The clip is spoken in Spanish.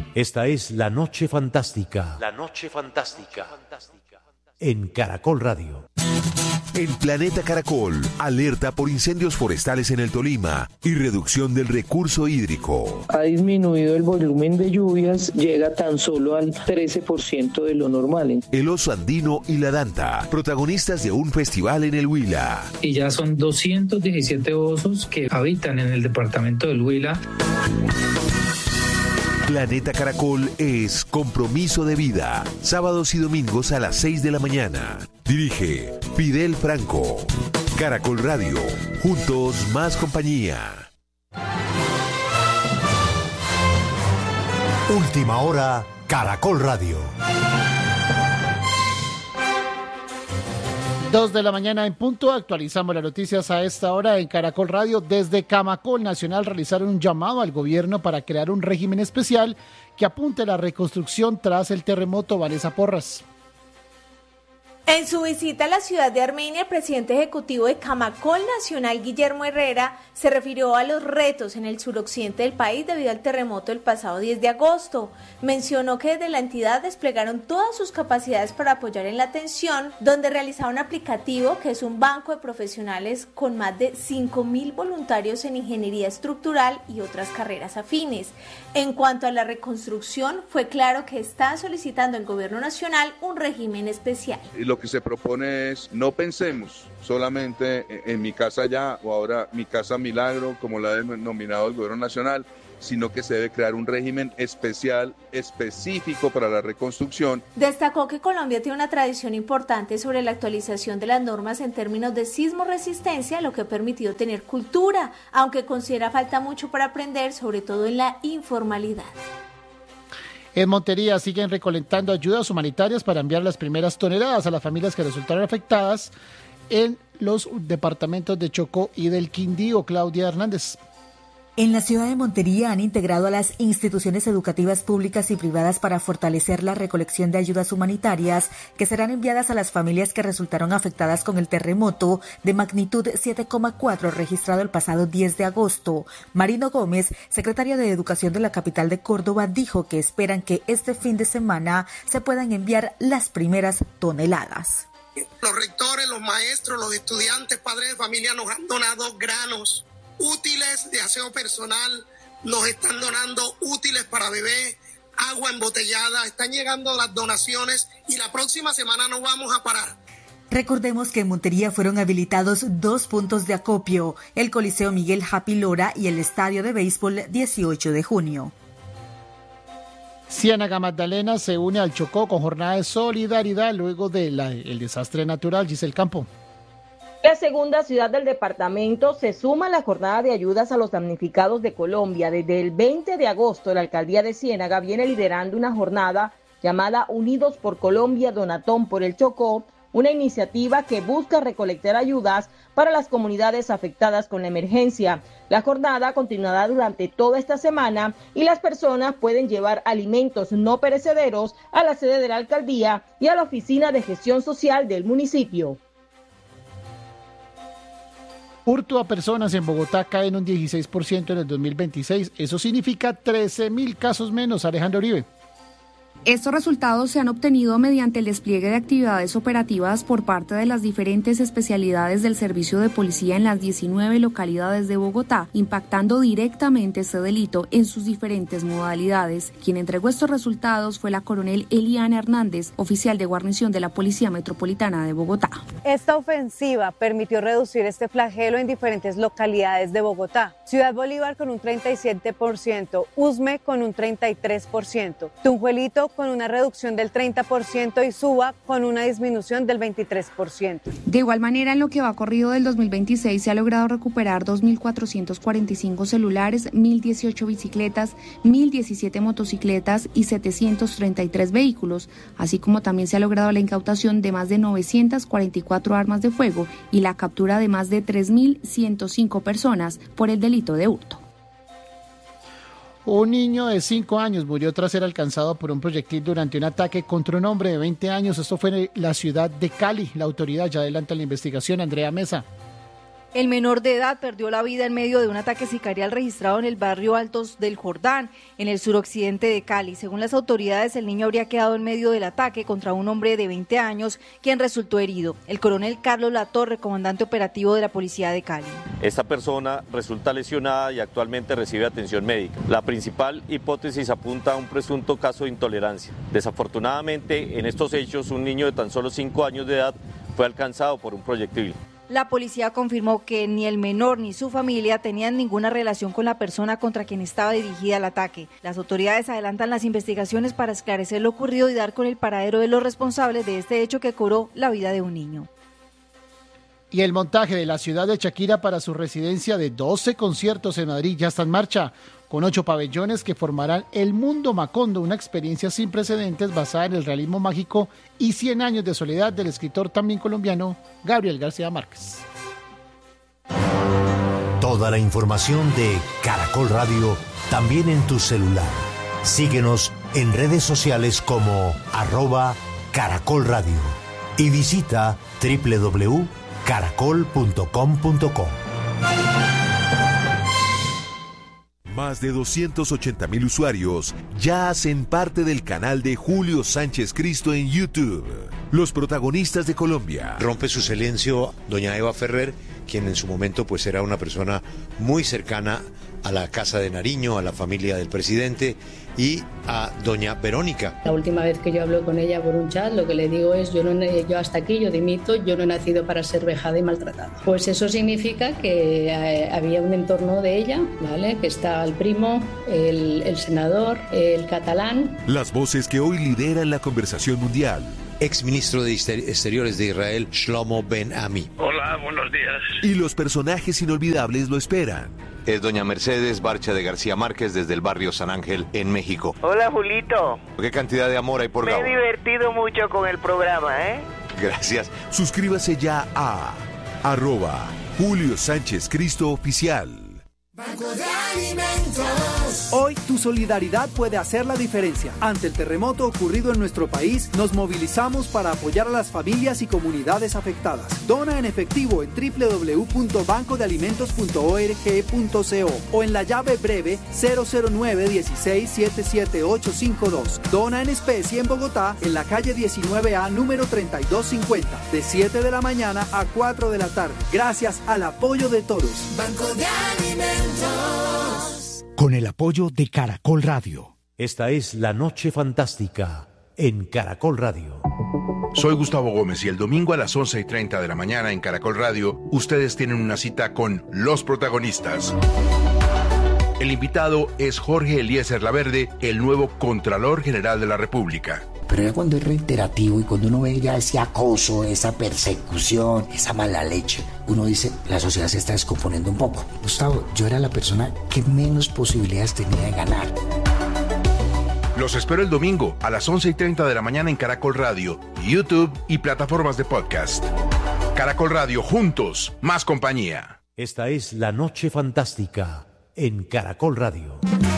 Esta es La Noche Fantástica. La Noche Fantástica. En Caracol Radio. El Planeta Caracol alerta por incendios forestales en el Tolima y reducción del recurso hídrico. Ha disminuido el volumen de lluvias, llega tan solo al 13% de lo normal. El oso andino y la danta, protagonistas de un festival en el Huila. Y ya son 217 osos que habitan en el departamento del Huila. Planeta Caracol es compromiso de vida. Sábados y domingos a las 6 de la mañana. Dirige Fidel Franco. Caracol Radio. Juntos más compañía. Última hora, Caracol Radio. 2 de la mañana en punto, actualizamos las noticias a esta hora en Caracol Radio. Desde Camacol Nacional realizaron un llamado al gobierno para crear un régimen especial que apunte a la reconstrucción tras el terremoto. Vanessa Porras. En su visita a la ciudad de Armenia, el presidente ejecutivo de Camacol Nacional, Guillermo Herrera, se refirió a los retos en el suroccidente del país debido al terremoto del pasado 10 de agosto. Mencionó que desde la entidad desplegaron todas sus capacidades para apoyar en la atención, donde realizaron un aplicativo que es un banco de profesionales con más de 5.000 voluntarios en ingeniería estructural y otras carreras afines. En cuanto a la reconstrucción, fue claro que está solicitando el gobierno nacional un régimen especial. Lo que se propone es no pensemos solamente en mi casa ya o ahora mi casa milagro, como la ha denominado el gobierno nacional, sino que se debe crear un régimen especial, específico para la reconstrucción. Destacó que Colombia tiene una tradición importante sobre la actualización de las normas en términos de sismo resistencia, lo que ha permitido tener cultura, aunque considera falta mucho para aprender, sobre todo en la informalidad. En Montería siguen recolectando ayudas humanitarias para enviar las primeras toneladas a las familias que resultaron afectadas en los departamentos de Chocó y del Quindío. Claudia Hernández. En la ciudad de Montería han integrado a las instituciones educativas públicas y privadas para fortalecer la recolección de ayudas humanitarias que serán enviadas a las familias que resultaron afectadas con el terremoto de magnitud 7,4 registrado el pasado 10 de agosto. Marino Gómez, secretaria de Educación de la capital de Córdoba, dijo que esperan que este fin de semana se puedan enviar las primeras toneladas. Los rectores, los maestros, los estudiantes, padres de familia nos han donado granos, útiles de aseo personal, nos están donando útiles para bebé, agua embotellada, están llegando las donaciones y la próxima semana no vamos a parar. Recordemos que en Montería fueron habilitados 2 puntos de acopio, el Coliseo Miguel Happy Lora y el Estadio de Béisbol 18 de junio. Ciénaga Magdalena se une al Chocó con jornada de solidaridad luego del desastre natural. Giselle Campo. La segunda ciudad del departamento se suma a la jornada de ayudas a los damnificados de Colombia. Desde el 20 de agosto, la alcaldía de Ciénaga viene liderando una jornada llamada Unidos por Colombia, Donatón por el Chocó, una iniciativa que busca recolectar ayudas para las comunidades afectadas con la emergencia. La jornada continuará durante toda esta semana y las personas pueden llevar alimentos no perecederos a la sede de la alcaldía y a la oficina de gestión social del municipio. Hurto a personas en Bogotá cae en un 16% en el 2026. Eso significa 13.000 casos menos. Alejandro Uribe. Estos resultados se han obtenido mediante el despliegue de actividades operativas por parte de las diferentes especialidades del servicio de policía en las 19 localidades de Bogotá, impactando directamente este delito en sus diferentes modalidades. Quien entregó estos resultados fue la coronel Eliana Hernández, oficial de guarnición de la Policía Metropolitana de Bogotá. Esta ofensiva permitió reducir este flagelo en diferentes localidades de Bogotá. Ciudad Bolívar con un 37%, Usme con un 33%, Tunjuelito con una reducción del 30% y Suba con una disminución del 23%. De igual manera, en lo que va corrido del 2026 se ha logrado recuperar 2.445 celulares, 1.018 bicicletas, 1.017 motocicletas y 733 vehículos, así como también se ha logrado la incautación de más de 944 armas de fuego y la captura de más de 3.105 personas por el delito de hurto. Un niño de 5 años murió tras ser alcanzado por un proyectil durante un ataque contra un hombre de 20 años. Esto fue en la ciudad de Cali. La autoridad ya adelanta la investigación. Andrea Mesa. El menor de edad perdió la vida en medio de un ataque sicarial registrado en el barrio Altos del Jordán, en el suroccidente de Cali. Según las autoridades, el niño habría quedado en medio del ataque contra un hombre de 20 años, quien resultó herido. El coronel Carlos Latorre, comandante operativo de la Policía de Cali. Esta persona resulta lesionada y actualmente recibe atención médica. La principal hipótesis apunta a un presunto caso de intolerancia. Desafortunadamente, en estos hechos, un niño de tan solo 5 años de edad fue alcanzado por un proyectil. La policía confirmó que ni el menor ni su familia tenían ninguna relación con la persona contra quien estaba dirigida el ataque. Las autoridades adelantan las investigaciones para esclarecer lo ocurrido y dar con el paradero de los responsables de este hecho que cobró la vida de un niño. Y el montaje de la ciudad de Shakira para su residencia de 12 conciertos en Madrid ya está en marcha, con 8 pabellones que formarán el Mundo Macondo, una experiencia sin precedentes basada en el realismo mágico y 100 años de soledad del escritor también colombiano Gabriel García Márquez. Toda la información de Caracol Radio también en tu celular. Síguenos en redes sociales como @Caracol Radio y visita www.caracol.com.co. Más de 280.000 usuarios ya hacen parte del canal de Julio Sánchez Cristo en YouTube. Los protagonistas de Colombia. Rompe su silencio doña Eva Ferrer, quien en su momento pues era una persona muy cercana a la Casa de Nariño, a la familia del presidente y a doña Verónica. La última vez que yo hablo con ella por un chat, lo que le digo es yo hasta aquí, yo dimito, yo no he nacido para ser vejada y maltratada. Pues eso significa que había un entorno de ella, ¿vale? Que está el primo, el senador, el catalán. Las voces que hoy lideran la conversación mundial. Exministro de Exteriores de Israel, Shlomo Ben Ami. Hola, buenos días. Y los personajes inolvidables lo esperan. Es doña Mercedes Barcha de García Márquez desde el barrio San Ángel en México. Hola, Julito. ¿Qué cantidad de amor hay por Gabo? Me he divertido mucho con el programa, ¿eh? Gracias. Suscríbase ya a @Julio Sánchez Cristo Oficial. Banco de Alimentos. Hoy tu solidaridad puede hacer la diferencia. Ante el terremoto ocurrido en nuestro país, nos movilizamos para apoyar a las familias y comunidades afectadas. Dona en efectivo en www.bancodealimentos.org.co o en la llave breve 009-16-77852. Dona en especie en Bogotá, en la calle 19A, número 3250, de 7 de la mañana a 4 de la tarde. Gracias al apoyo de todos. Banco de Alimentos. Con el apoyo de Caracol Radio. Esta es La Noche Fantástica en Caracol Radio. Soy Gustavo Gómez y el domingo a las 11:30 de la mañana en Caracol Radio, ustedes tienen una cita con los protagonistas. El invitado es Jorge Eliezer Laverde, el nuevo Contralor General de la República. Pero ya cuando es reiterativo y cuando uno ve ya ese acoso, esa persecución, esa mala leche, uno dice, la sociedad se está descomponiendo un poco. Gustavo, yo era la persona que menos posibilidades tenía de ganar. Los espero el domingo a las 11:30 de la mañana en Caracol Radio, YouTube y plataformas de podcast. Caracol Radio, juntos, más compañía. Esta es La Noche Fantástica en Caracol Radio.